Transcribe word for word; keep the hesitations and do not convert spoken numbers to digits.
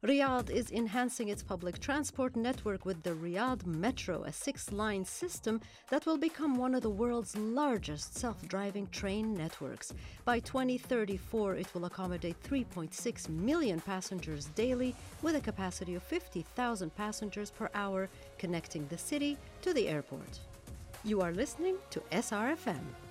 Riyadh is enhancing its public transport network with the Riyadh Metro, a six-line system that will become one of the world's largest self-driving train networks. By twenty thirty-four, it will accommodate three point six million passengers daily with a capacity of fifty thousand passengers per hour, connecting the city to the airport. You are listening to S R F M.